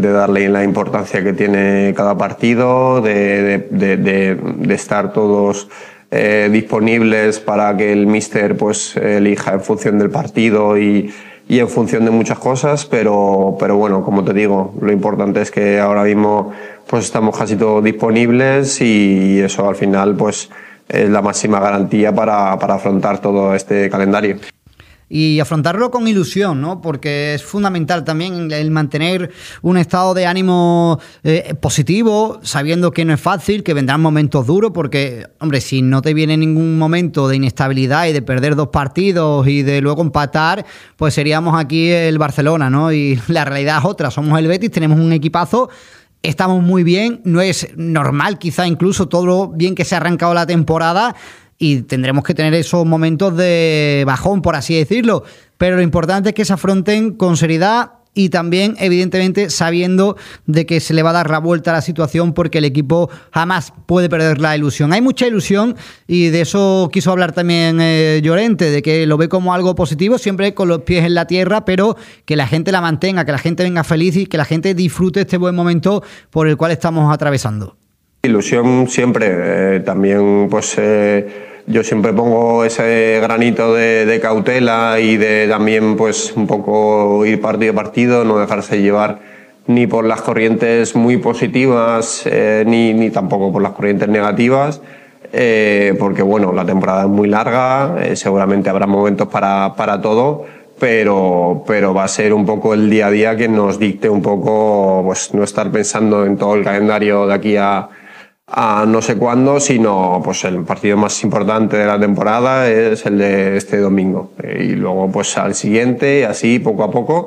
darle la importancia que tiene cada partido, de estar todos disponibles para que el míster pues elija en función del partido y en función de muchas cosas, pero bueno, como te digo, lo importante es que ahora mismo pues estamos casi todos disponibles y eso al final pues es la máxima garantía para afrontar todo este calendario. Y afrontarlo con ilusión, ¿no? Porque es fundamental también el mantener un estado de ánimo positivo, sabiendo que no es fácil, que vendrán momentos duros, porque, hombre, si no te viene ningún momento de inestabilidad y de perder 2 partidos y de luego empatar, pues seríamos aquí el Barcelona, ¿no? Y la realidad es otra, somos el Betis, tenemos un equipazo, estamos muy bien, no es normal quizá incluso todo lo bien que se ha arrancado la temporada, y tendremos que tener esos momentos de bajón, por así decirlo. Pero lo importante es que se afronten con seriedad y también, evidentemente, sabiendo de que se le va a dar la vuelta a la situación porque el equipo jamás puede perder la ilusión. Hay mucha ilusión y de eso quiso hablar también Llorente, de que lo ve como algo positivo, siempre con los pies en la tierra, pero que la gente la mantenga, que la gente venga feliz y que la gente disfrute este buen momento por el cual estamos atravesando. Ilusión siempre, también pues yo siempre pongo ese granito de cautela y de también pues un poco ir partido a partido, no dejarse llevar ni por las corrientes muy positivas ni tampoco por las corrientes negativas, porque bueno, la temporada es muy larga, seguramente habrá momentos para todo, pero va a ser un poco el día a día que nos dicte un poco pues no estar pensando en todo el calendario de aquí a no sé cuándo, sino pues el partido más importante de la temporada es el de este domingo, y luego pues al siguiente, así poco a poco,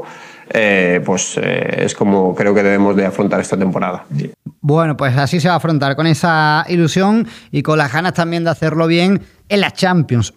es como creo que debemos de afrontar esta temporada. Bueno, pues así se va a afrontar, con esa ilusión y con las ganas también de hacerlo bien en la Champions,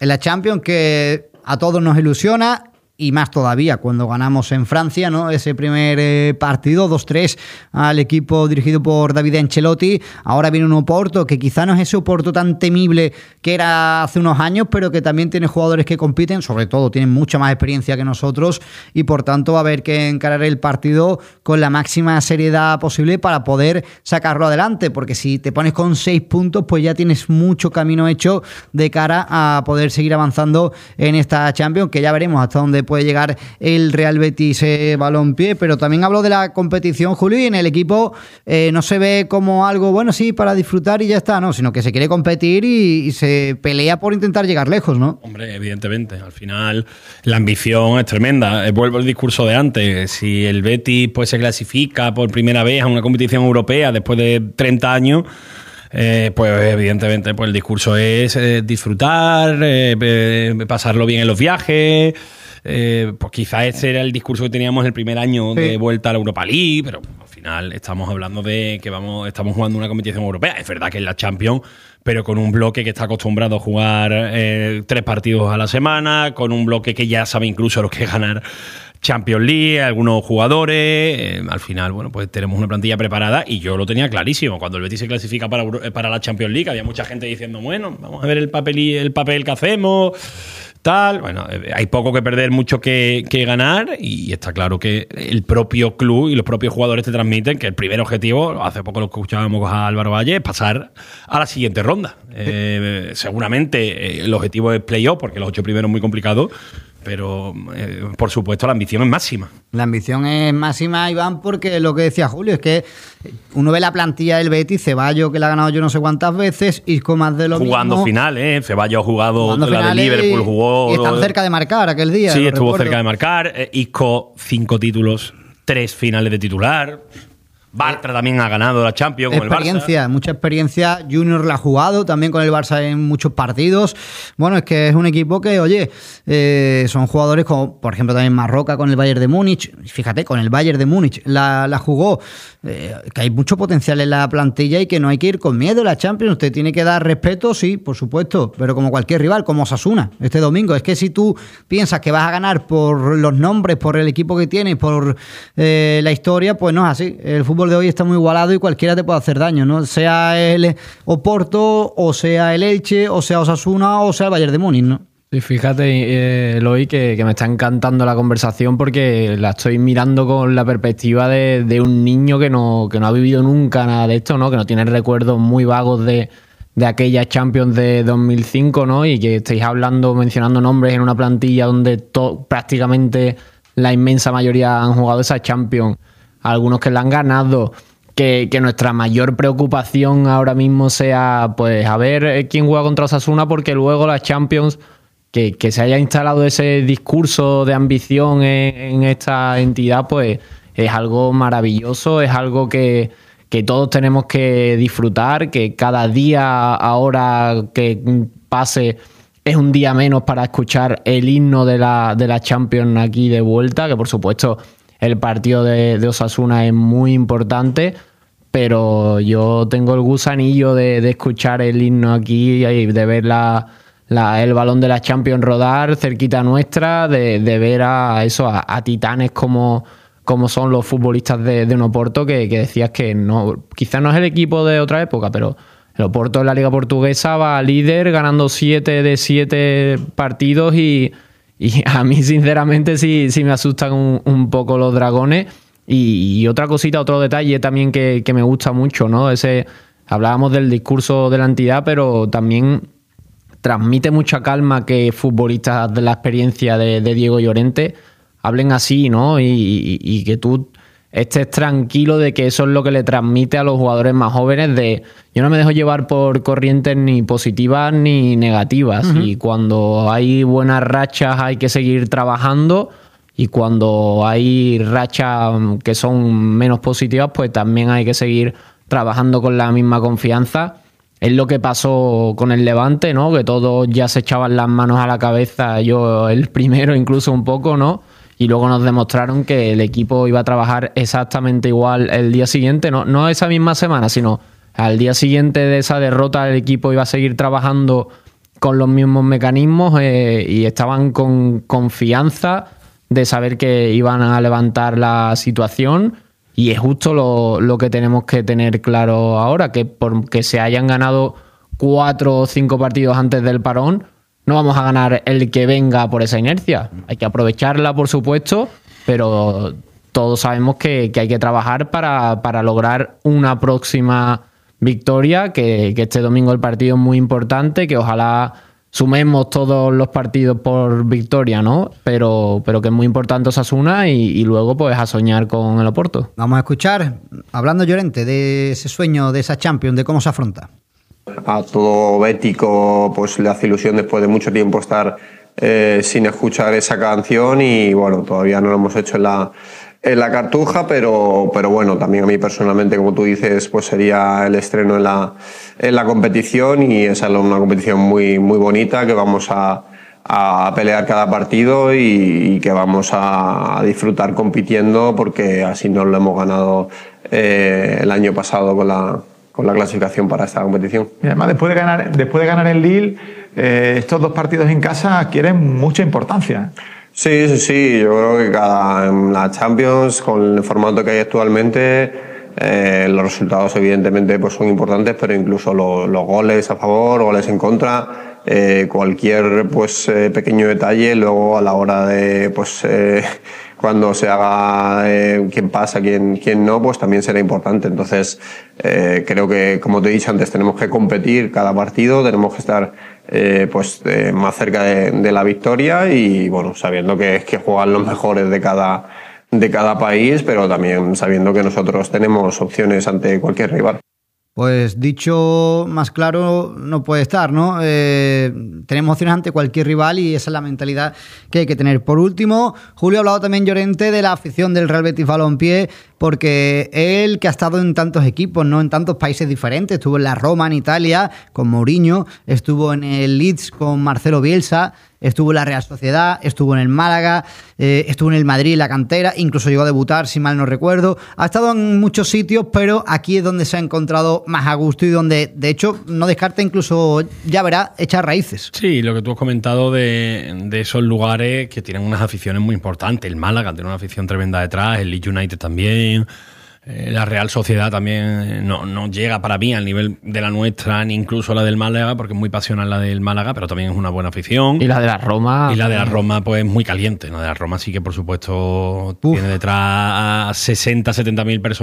que a todos nos ilusiona. Y más todavía cuando ganamos en Francia, ¿no? Ese primer partido, 2-3 al equipo dirigido por David Ancelotti. Ahora viene un Oporto que quizá no es ese Oporto tan temible que era hace unos años, pero que también tiene jugadores que compiten, sobre todo tienen mucha más experiencia que nosotros, y por tanto va a haber que encarar el partido con la máxima seriedad posible para poder sacarlo adelante, porque si te pones con 6 puntos, pues ya tienes mucho camino hecho de cara a poder seguir avanzando en esta Champions, que ya veremos hasta dónde puede llegar el Real Betis Balompié. Pero también hablo de la competición, Julio, y en el equipo no se ve como algo, bueno, sí, para disfrutar y ya está, no, sino que se quiere competir y se pelea por intentar llegar lejos, ¿no? Hombre, evidentemente, al final la ambición es tremenda. Vuelvo al discurso de antes, si el Betis pues se clasifica por primera vez a una competición europea después de 30 años, pues evidentemente pues el discurso es disfrutar, pasarlo bien en los viajes. Pues quizás ese era el discurso que teníamos el primer año de vuelta a la Europa League, pero al final estamos hablando de que estamos jugando una competición europea. Es verdad que es la Champions, pero con un bloque que está acostumbrado a jugar 3 partidos a la semana, con un bloque que ya sabe incluso lo que es ganar Champions League, algunos jugadores. Al final, bueno, pues tenemos una plantilla preparada y yo lo tenía clarísimo. Cuando el Betis se clasifica para la Champions League, había mucha gente diciendo, bueno, vamos a ver el papel que hacemos, tal. Bueno, hay poco que perder, mucho que ganar, y está claro que el propio club y los propios jugadores te transmiten que el primer objetivo, hace poco lo escuchábamos a Álvaro Valle, es pasar a la siguiente ronda. Seguramente el objetivo es playoff, porque los 8 primeros es muy complicado, pero por supuesto la ambición es máxima. La ambición es máxima, Iván, porque lo que decía Julio es que uno ve la plantilla del Betis, Ceballos, que la ha ganado yo no sé cuántas veces, Isco más de lo jugando mismo. Finales, Ceballos ha jugado la de Liverpool, jugó. Y están cerca de marcar aquel día. Sí, estuvo cerca de marcar. Isco, 5 títulos, 3 finales de titular. Bartra también ha ganado la Champions con el Barça. Mucha experiencia. Junior la ha jugado también con el Barça en muchos partidos. Bueno, es que es un equipo que, oye, son jugadores como, por ejemplo, también Marroca con el Bayern de Múnich. Fíjate, con el Bayern de Múnich la jugó. Que hay mucho potencial en la plantilla y que no hay que ir con miedo. La Champions, usted tiene que dar respeto, sí, por supuesto, pero como cualquier rival, como Osasuna este domingo. Es que si tú piensas que vas a ganar por los nombres, por el equipo que tienes, por la historia, pues no es así. El fútbol de hoy está muy igualado y cualquiera te puede hacer daño, ¿no? Sea el Oporto, o sea el Elche, o sea Osasuna, o sea el Bayern de Múnich, ¿no? Sí, fíjate, Eloy, que me está encantando la conversación porque la estoy mirando con la perspectiva de un niño que no ha vivido nunca nada de esto, ¿no? Que no tiene recuerdos muy vagos de aquella Champions de 2005, ¿no? Y que estéis mencionando nombres en una plantilla donde prácticamente la inmensa mayoría han jugado esa Champions, algunos que la han ganado. Que nuestra mayor preocupación ahora mismo sea, pues, a ver quién juega contra Osasuna, porque luego las Champions, que se haya instalado ese discurso de ambición en esta entidad, pues es algo maravilloso, es algo que todos tenemos que disfrutar, que cada día ahora que pase es un día menos para escuchar el himno de la Champions aquí de vuelta, que por supuesto el partido de Osasuna es muy importante, pero yo tengo el gusanillo de escuchar el himno aquí y de ver el balón de la Champions rodar cerquita nuestra, de ver a titanes como son los futbolistas de Oporto, que decías que no, quizás no es el equipo de otra época, pero el Oporto en la Liga Portuguesa va líder ganando 7 de 7 partidos y a mí sinceramente sí me asustan un poco los dragones. Y otra cosita, otro detalle también que me gusta mucho, ¿no? Hablábamos del discurso de la entidad, pero también transmite mucha calma que futbolistas de la experiencia de Diego Llorente hablen así, ¿no? Y que tú estés tranquilo de que eso es lo que le transmite a los jugadores más jóvenes de yo no me dejo llevar por corrientes ni positivas ni negativas. Uh-huh. Y cuando hay buenas rachas hay que seguir trabajando, y cuando hay rachas que son menos positivas pues también hay que seguir trabajando con la misma confianza. Es lo que pasó con el Levante, ¿no? Que todos ya se echaban las manos a la cabeza, yo el primero incluso un poco, ¿no? Y luego nos demostraron que el equipo iba a trabajar exactamente igual el día siguiente, no esa misma semana, sino al día siguiente de esa derrota el equipo iba a seguir trabajando con los mismos mecanismos y estaban con confianza de saber que iban a levantar la situación. Y es justo lo que tenemos que tener claro ahora, que porque se hayan ganado 4 o 5 partidos antes del parón, no vamos a ganar el que venga por esa inercia. Hay que aprovecharla, por supuesto, pero todos sabemos que hay que trabajar para lograr una próxima victoria, que este domingo el partido es muy importante, que ojalá sumemos todos los partidos por victoria, ¿no? Pero que es muy importante Osasuna y luego pues a soñar con el Oporto. Vamos a escuchar, hablando Llorente, de ese sueño, de esa Champions, de cómo se afronta. A todo bético pues le hace ilusión después de mucho tiempo estar sin escuchar esa canción y bueno, todavía no lo hemos hecho en la Cartuja, pero bueno, también a mí personalmente, como tú dices, pues sería el estreno en la competición y esa es una competición muy, muy bonita que vamos a pelear cada partido y que vamos a disfrutar compitiendo porque así nos lo hemos ganado el año pasado con la clasificación para esta competición. Y además, después de ganar el Lille, estos 2 partidos en casa adquieren mucha importancia. Sí, yo creo que en la Champions, con el formato que hay actualmente, los resultados evidentemente pues son importantes, pero incluso los goles a favor, goles en contra, cualquier pues pequeño detalle luego a la hora de pues cuando se haga quién pasa, quién no, pues también será importante. Entonces creo que, como te he dicho antes, tenemos que competir cada partido, tenemos que estar más cerca de la victoria y bueno, sabiendo que juegan los mejores de cada país, pero también sabiendo que nosotros tenemos opciones ante cualquier rival. Pues dicho más claro no puede estar, ¿no? Tenemos opciones ante cualquier rival y esa es la mentalidad que hay que tener. Por último, Julio ha hablado también, Llorente, de la afición del Real Betis Balompié, porque él, que ha estado en tantos equipos, ¿no? En tantos países diferentes, estuvo en la Roma, en Italia, con Mourinho, estuvo en el Leeds con Marcelo Bielsa, estuvo en la Real Sociedad, estuvo en el Málaga, estuvo en el Madrid, la cantera, incluso llegó a debutar, si mal no recuerdo. Ha estado en muchos sitios, pero aquí es donde se ha encontrado más a gusto y donde, de hecho, no descarta incluso, ya verá, echar raíces. Sí, lo que tú has comentado de esos lugares que tienen unas aficiones muy importantes. El Málaga tiene una afición tremenda detrás, el Leeds United también. La Real Sociedad también no llega para mí al nivel de la nuestra, ni incluso la del Málaga, porque es muy pasional la del Málaga, pero también es una buena afición. Y la de la Roma. Y la de la Roma, pues muy caliente. La de la Roma sí que, por supuesto, tiene detrás a 60, 70.000 personas